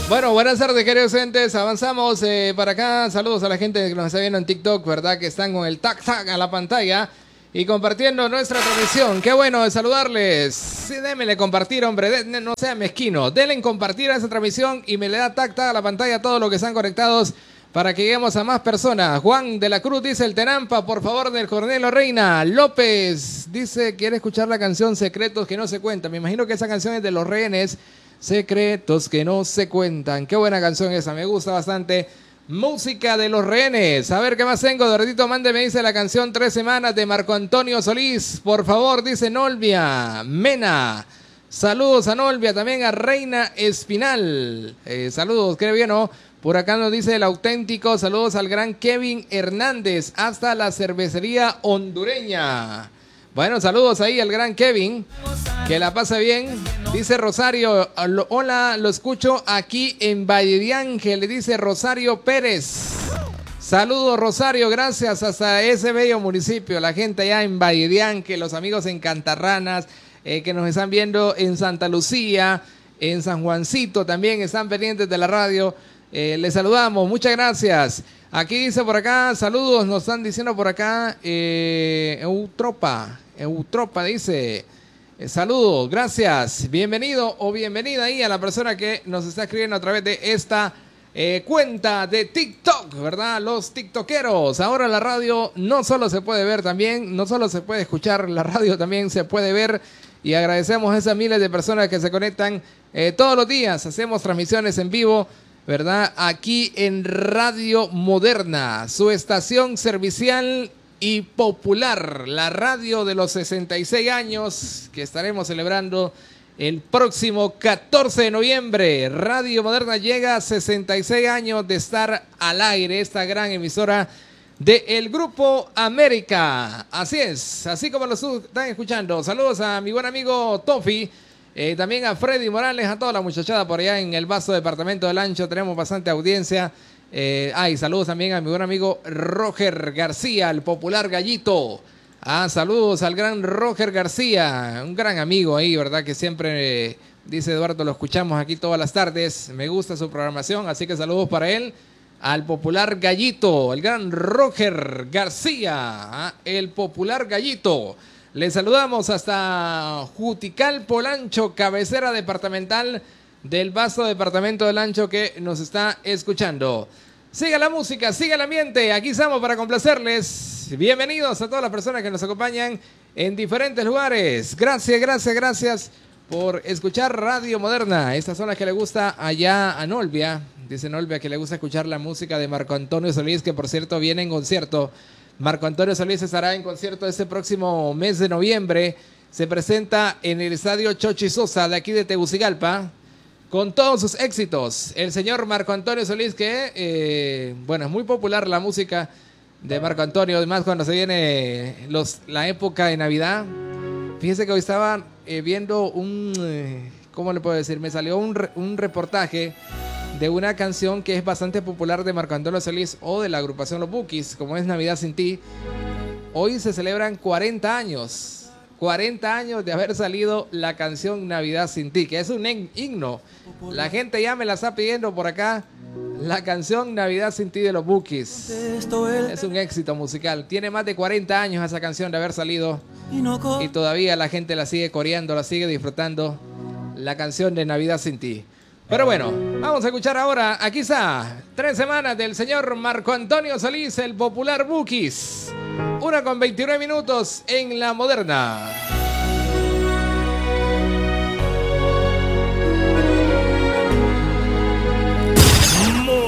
Bueno, buenas tardes, queridos oyentes. Avanzamos para acá. Saludos a la gente que nos está viendo en TikTok, ¿verdad? Que están con el tac a la pantalla y compartiendo nuestra transmisión. Qué bueno de saludarles. Sí, démele compartir, hombre. No sea mezquino. Denle en compartir a esa transmisión y me le da tac a la pantalla a todos los que están conectados para que lleguemos a más personas. Juan de la Cruz dice el Tenampa, por favor, del Cornelio Reina. López dice, quiere escuchar la canción Secretos que no se cuentan. Me imagino que esa canción es de Los Rehenes. Secretos que no se cuentan. Qué buena canción esa, me gusta bastante. Música de Los Rehenes. A ver qué más tengo. Dorotito Mande me dice la canción 3 semanas de Marco Antonio Solís. Por favor, dice Nolvia Mena. Saludos a Nolvia, también a Reina Espinal. Saludos, creo bien, ¿no? Por acá nos dice el auténtico. Saludos al gran Kevin Hernández hasta la cervecería hondureña. Bueno, saludos ahí al gran Kevin. Que la pase bien. Dice Rosario, hola, lo escucho aquí en Valle de Ángel, le dice Rosario Pérez. Saludos, Rosario, gracias hasta ese bello municipio, la gente allá en Valle de Ángel, los amigos en Cantarranas, que nos están viendo en Santa Lucía, en San Juancito también están pendientes de la radio. Les saludamos, muchas gracias. Aquí dice por acá, saludos, nos están diciendo por acá, Eutropa dice... Saludos, gracias, bienvenido o bienvenida ahí a la persona que nos está escribiendo a través de esta cuenta de TikTok, ¿verdad? Los tiktokeros. Ahora la radio no solo se puede ver también, no solo se puede escuchar, la radio también se puede ver y agradecemos a esas miles de personas que se conectan todos los días. Hacemos transmisiones en vivo, ¿verdad? Aquí en Radio Moderna, su estación servicial y popular, la radio de los 66 años que estaremos celebrando el próximo 14 de noviembre. Radio Moderna llega a 66 años de estar al aire, esta gran emisora del Grupo América. Así es, así como lo están escuchando. Saludos a mi buen amigo Tofi, también a Freddy Morales, a toda la muchachada por allá en el vasto departamento del Ancho. Tenemos bastante audiencia. Saludos también a mi buen amigo Roger García, el popular Gallito. Saludos al gran Roger García, un gran amigo ahí, ¿verdad? Que siempre, dice Eduardo, lo escuchamos aquí todas las tardes. Me gusta su programación, así que saludos para él. Al popular Gallito, el gran Roger García, el popular Gallito. Le saludamos hasta Juticalpo Lancho, cabecera departamental del vasto departamento del Ancho que nos está escuchando. Siga la música, siga el ambiente, aquí estamos para complacerles. Bienvenidos a todas las personas que nos acompañan en diferentes lugares. Gracias por escuchar Radio Moderna. Estas son las que le gusta allá a Nolvia. Dice Nolvia que le gusta escuchar la música de Marco Antonio Solís, que por cierto viene en concierto. Marco Antonio Solís estará en concierto este próximo mes de noviembre. Se presenta en el estadio Chochi Sosa de aquí de Tegucigalpa, con todos sus éxitos. El señor Marco Antonio Solís, que, es muy popular la música de Marco Antonio, además cuando se viene la época de Navidad. Fíjese que hoy estaba viendo ¿cómo le puedo decir? Me salió un reportaje de una canción que es bastante popular de Marco Antonio Solís o de la agrupación Los Bukis, como es Navidad Sin Ti. Hoy se celebran 40 años. 40 años de haber salido la canción Navidad Sin Ti, que es un himno. La gente ya me la está pidiendo por acá. La canción Navidad Sin Ti de Los Bukis. Es un éxito musical. Tiene más de 40 años esa canción de haber salido. Y todavía la gente la sigue coreando, la sigue disfrutando. La canción de Navidad Sin Ti. Pero bueno, vamos a escuchar ahora, aquí está, 3 semanas del señor Marco Antonio Solís, el popular Bukis. 1:29 en La Moderna.